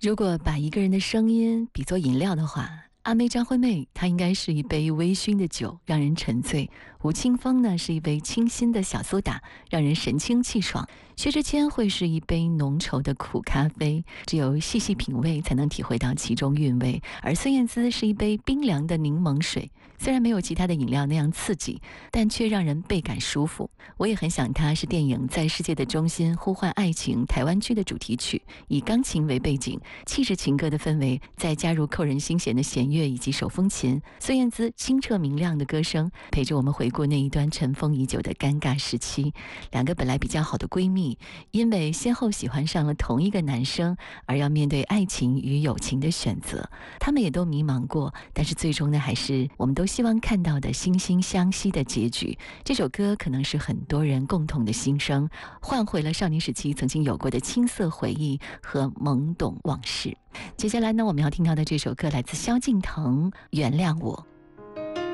如果把一个人的声音比作饮料的话，阿妹张惠妹她应该是一杯微醺的酒，让人沉醉；吴青峰呢是一杯清新的小苏打，让人神清气爽；薛之谦会是一杯浓稠的苦咖啡，只有细细品味才能体会到其中韵味；而孙燕姿是一杯冰凉的柠檬水，虽然没有其他的饮料那样刺激，但却让人倍感舒服。我也很想它是电影《在世界的中心呼唤爱情》台湾区的主题曲，以钢琴为背景，气质情歌的氛围，再加入扣人心弦的弦乐以及手风琴，孙燕姿清澈明亮的歌声陪着我们回顾那一段尘封已久的尴尬时期。两个本来比较好的闺蜜，因为先后喜欢上了同一个男生，而要面对爱情与友情的选择。她们也都迷茫过，但是最终呢，还是我们都希望看到的惺惺相惜的结局。这首歌可能是很多人共同的心声，唤回了少年时期曾经有过的青涩回忆和懵懂往事。接下来呢，我们要听到的这首歌来自萧敬腾，《原谅我》。